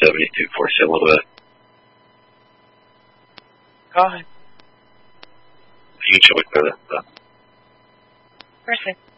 7247 a little bit. Go ahead. You can show me clear that. Perfect.